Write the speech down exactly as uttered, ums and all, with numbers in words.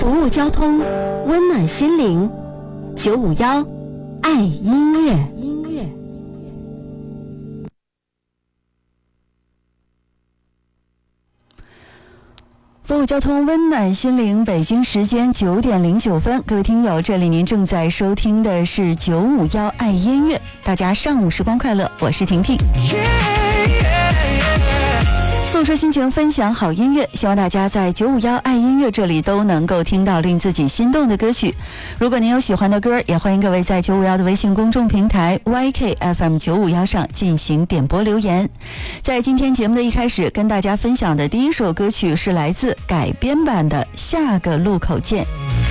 服务交通，温暖心灵。九五幺爱音乐。音乐。 服务交通，温暖心灵。北京时间九点零九分，各位听友，这里您正在收听的是九五幺爱音乐。大家上午时光快乐，我是婷婷。诉说心情，分享好音乐，希望大家在九五幺爱音乐这里都能够听到令自己心动的歌曲。如果您有喜欢的歌，也欢迎各位在九五幺的微信公众平台 Y K F M 九五幺上进行点播留言。在今天节目的一开始，跟大家分享的第一首歌曲是来自改编版的《下个路口见》。